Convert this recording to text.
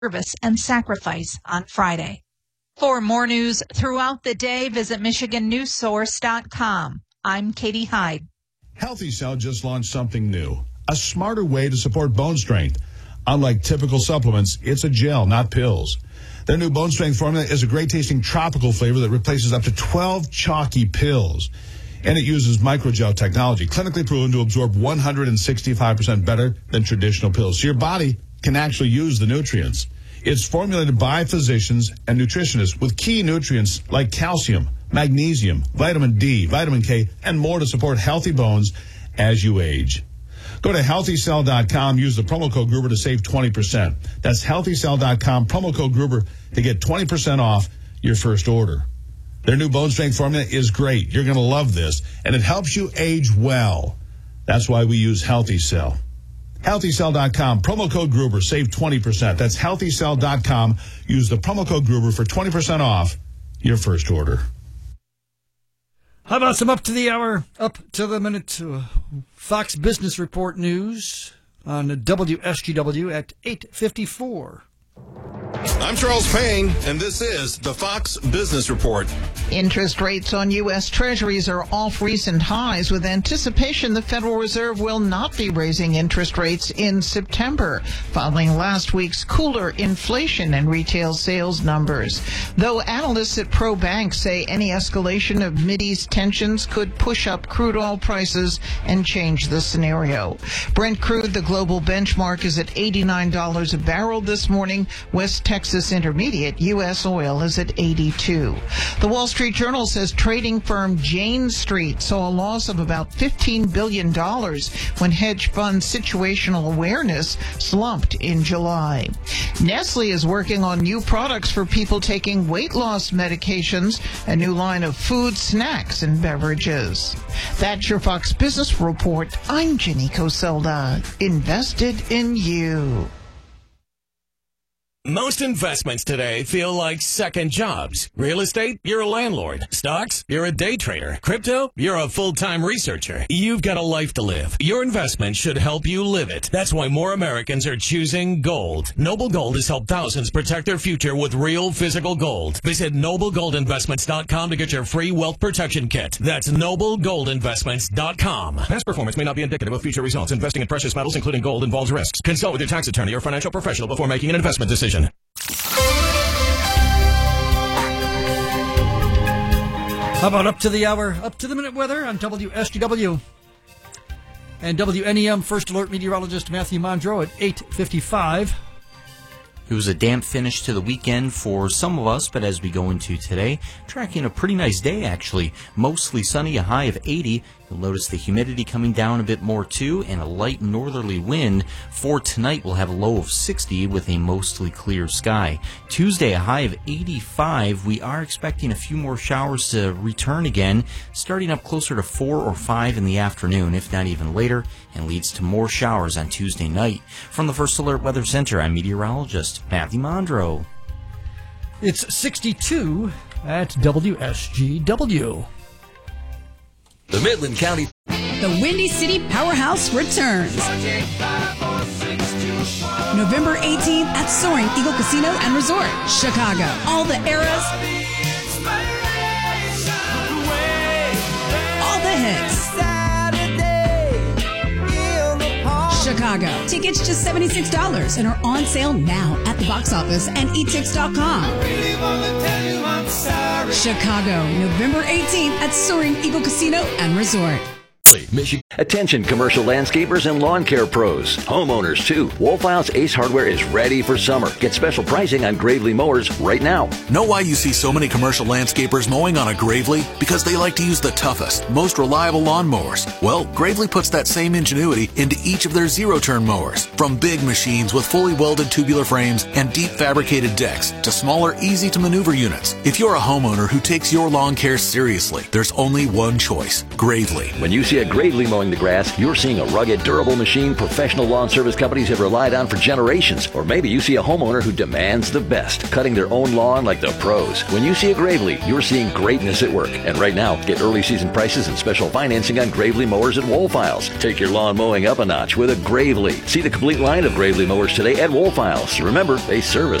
service and sacrifice on Friday. For more news throughout the day, visit MichiganNewsSource.com. I'm Katie Hyde. Healthy Cell just launched something new, a smarter way to support bone strength. Unlike typical supplements, it's a gel, not pills. Their new bone strength formula is a great-tasting tropical flavor that replaces up to 12 chalky pills. And it uses microgel technology, clinically proven to absorb 165% better than traditional pills. So your body can actually use the nutrients. It's formulated by physicians and nutritionists with key nutrients like calcium, magnesium, vitamin D, vitamin K, and more to support healthy bones as you age. Go to HealthyCell.com. Use the promo code Gruber to save 20%. That's HealthyCell.com, promo code Gruber, to get 20% off your first order. Their new bone strength formula is great. You're going to love this, and it helps you age well. That's why we use Healthy Cell. HealthyCell.com, promo code Gruber, save 20%. That's HealthyCell.com. Use the promo code Gruber for 20% off your first order. How about some up to the hour, up to the minute Fox Business Report news on WSGW at 8:54. I'm Charles Payne, and this is the Fox Business Report. Interest rates on U.S. Treasuries are off recent highs, with anticipation the Federal Reserve will not be raising interest rates in September, following last week's cooler inflation and retail sales numbers. Though analysts at ProBank say any escalation of Mideast tensions could push up crude oil prices and change the scenario. Brent crude, the global benchmark, is at $89 a barrel this morning. West Texas Intermediate U.S. oil is at 82. The Wall Street Journal says trading firm Jane Street saw a loss of about $15 billion when hedge fund situational awareness slumped in July. Nestle is working on new products for people taking weight loss medications, a new line of food, snacks, and beverages. That's your Fox Business Report. I'm Ginny Coselda. Invested in you. Most investments today feel like second jobs. Real estate, you're a landlord. Stocks, you're a day trader. Crypto, you're a full-time researcher. You've got a life to live. Your investment should help you live it. That's why more Americans are choosing gold. Noble Gold has helped thousands protect their future with real physical gold. Visit NobleGoldInvestments.com to get your free wealth protection kit. That's NobleGoldInvestments.com. Past performance may not be indicative of future results. Investing in precious metals, including gold, involves risks. Consult with your tax attorney or financial professional before making an investment decision. How about up to the hour, up to the minute weather on WSGW and WNEM First Alert meteorologist Matthew Mondro at 8:55. It was a damp finish to the weekend for some of us, but as we go into today, tracking a pretty nice day actually. Mostly sunny, a high of 80. You'll notice the humidity coming down a bit more too, and a light northerly wind. For tonight, we'll have a low of 60 with a mostly clear sky. Tuesday, a high of 85. We are expecting a few more showers to return again, starting up closer to 4 or 5 in the afternoon, if not even later, and leads to more showers on Tuesday night. From the First Alert Weather Center, I'm meteorologist Matthew Mondro. It's 62 at WSGW. The Midland County. The Windy City Powerhouse returns. November 18th at Soaring Eagle Casino and Resort, Chicago. All the eras. All the hits. Chicago. Tickets just $76 and are on sale now at the box office and etix.com. Chicago, November 18th at Soaring Eagle Casino and Resort. Michigan. Attention commercial landscapers and lawn care pros. Homeowners too. Wolfhouse Ace Hardware is ready for summer. Get special pricing on Gravely mowers right now. Know why you see so many commercial landscapers mowing on a Gravely? Because they like to use the toughest, most reliable lawn mowers. Well, Gravely puts that same ingenuity into each of their zero-turn mowers. From big machines with fully welded tubular frames and deep fabricated decks to smaller, easy-to-maneuver units. If you're a homeowner who takes your lawn care seriously, there's only one choice. Gravely. When you see a a Gravely mowing the grass, you're seeing a rugged, durable machine professional lawn service companies have relied on for generations. Or maybe you see a homeowner who demands the best, cutting their own lawn like the pros. When you see a Gravely, you're seeing greatness at work. And right now, get early season prices and special financing on Gravely mowers at Woolfiles. Take your lawn mowing up a notch with a Gravely. See the complete line of Gravely mowers today at Woolfiles. Remember, they service